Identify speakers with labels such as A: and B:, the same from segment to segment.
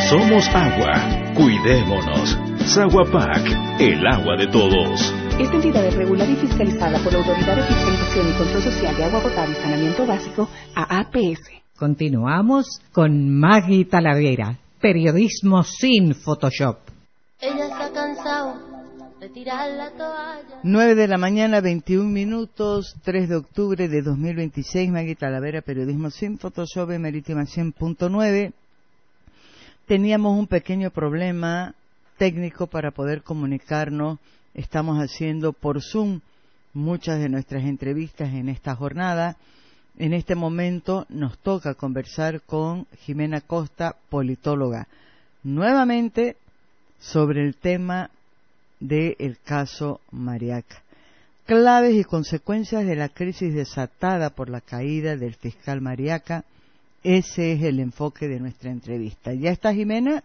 A: Somos agua. Cuidémonos. Saguapac, el agua de todos.
B: Esta entidad es regulada y fiscalizada por la Autoridad de Fiscalización y Control Social de Agua Potable y Saneamiento Básico, AAPS.
C: Continuamos con Maggie Talavera, periodismo sin Photoshop.
D: Ella está cansado de tirar la toalla.
E: 9 de la mañana, 21 minutos, 3 de octubre de 2026, Maggie Talavera, periodismo sin Photoshop, en Marítima 100.9. Teníamos un pequeño problema técnico para poder comunicarnos. Estamos haciendo por Zoom muchas de nuestras entrevistas en esta jornada. En este momento nos toca conversar con Jimena Costa, politóloga, nuevamente sobre el tema del caso Mariaca. Claves y consecuencias de la crisis desatada por la caída del fiscal Mariaca. Ese es el enfoque de nuestra entrevista. ¿Ya está Jimena?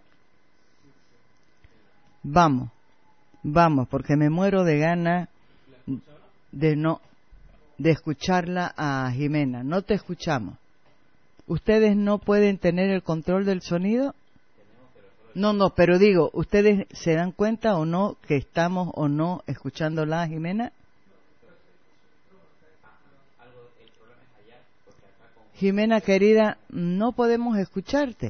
E: Vamos, porque me muero de ganas de escucharla a Jimena. No te escuchamos. ¿Ustedes no pueden tener el control del sonido? No, pero digo, ¿ustedes se dan cuenta o no que estamos o no escuchándola a Jimena? Jimena querida, no podemos escucharte.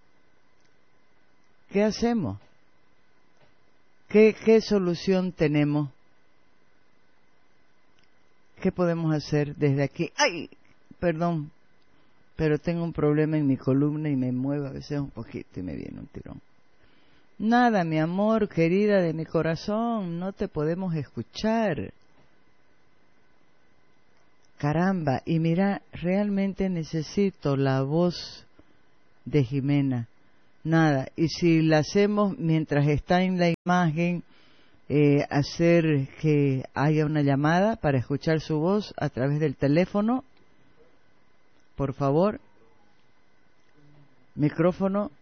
E: ¿Qué hacemos? ¿Qué solución tenemos? ¿Qué podemos hacer desde aquí? ¡Ay! Perdón, pero tengo un problema en mi columna y me muevo a veces un poquito y me viene un tirón. Nada, mi amor, querida de mi corazón, no te podemos escuchar. Caramba, y mira, realmente necesito la voz de Jimena. Nada, y si la hacemos mientras está en la imagen, hacer que haya una llamada para escuchar su voz a través del teléfono, por favor. Micrófono.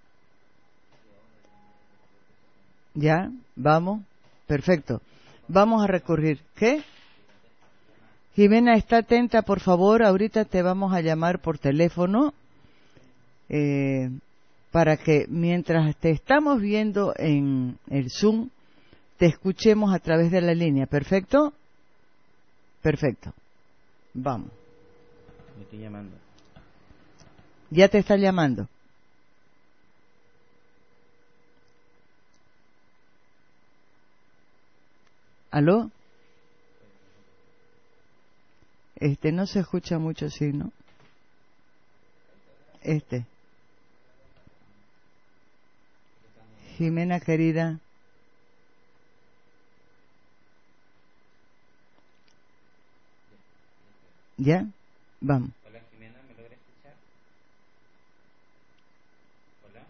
E: Ya, vamos, perfecto. Vamos a recurrir. ¿Qué? Jimena, está atenta, por favor. Ahorita te vamos a llamar por teléfono para que mientras te estamos viendo en el Zoom, te escuchemos a través de la línea. ¿Perfecto? Perfecto. Vamos.
F: Me estoy llamando.
E: Ya te está llamando. ¿Aló? No se escucha mucho, sí, ¿no? Jimena querida. ¿Ya? Vamos.
F: Hola, Jimena, ¿me logra escuchar? Hola.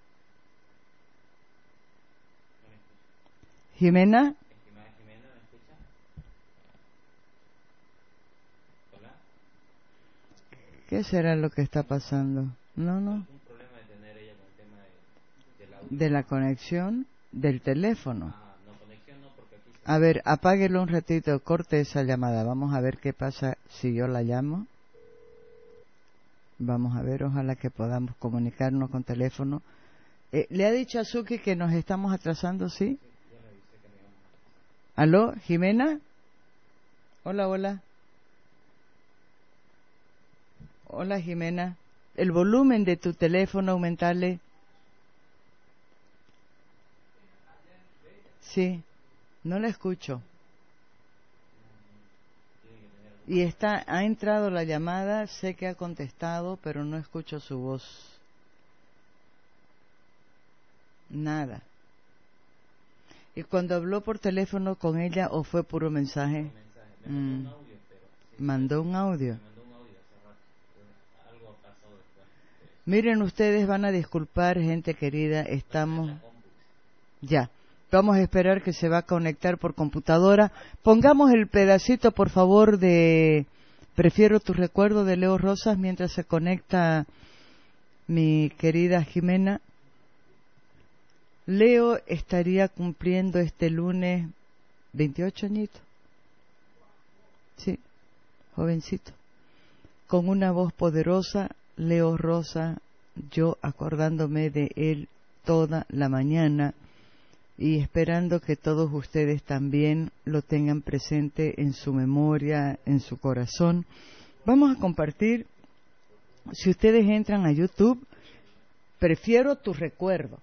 F: No me escucha.
E: Jimena.
F: Jimena, ¿me escucha? Hola.
E: ¿Qué será lo que está pasando? No.
F: ¿Algún problema de tener ella con el tema del audio?
E: De la conexión del teléfono.
F: No, conexión no, porque aquí...
E: A ver, apáguelo un ratito, corte esa llamada. Vamos a ver qué pasa si yo la llamo. Vamos a ver, ojalá que podamos comunicarnos con teléfono. ¿Le ha dicho a Suki que nos estamos atrasando, sí? ¿Aló, Jimena? Hola. Hola, Jimena. El volumen de tu teléfono, aumentale. Sí, no la escucho. Y ha entrado la llamada, sé que ha contestado, pero no escucho su voz. Nada. ¿Y cuando habló por teléfono con ella o fue puro mensaje? Mandó un audio. Miren, ustedes van a disculpar, gente querida, estamos... Ya. Vamos a esperar que se va a conectar por computadora. Pongamos el pedacito, por favor, de Prefiero tu recuerdo de Leo Rosas mientras se conecta mi querida Jimena. Leo estaría cumpliendo este lunes 28 añitos. Sí, jovencito. Con una voz poderosa, Leo Rosa, yo acordándome de él toda la mañana y esperando que todos ustedes también lo tengan presente en su memoria, en su corazón. Vamos a compartir, si ustedes entran a YouTube, prefiero tu recuerdo.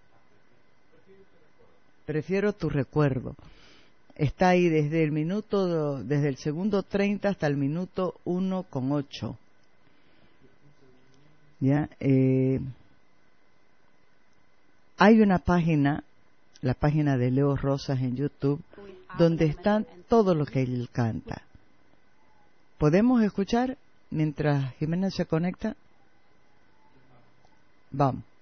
E: Prefiero tu recuerdo. Está ahí desde el segundo 30 hasta el minuto 1,8. ¿Ya? Hay una página, la página de Leo Rosas en YouTube, donde está todo lo que él canta. ¿Podemos escuchar mientras Jimena se conecta? Vamos.